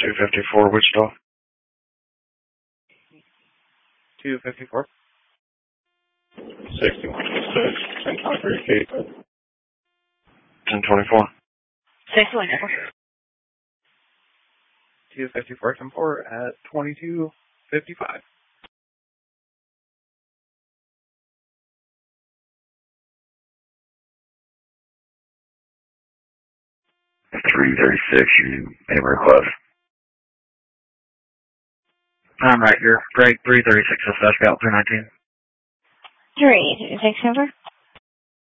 254 Wichita. 254. 6126, Concrete Gate. 1024. 254, 10-4 at 2255. 336, you neighbor request. I'm right here. Break 336, dispatch about 319. 336 over.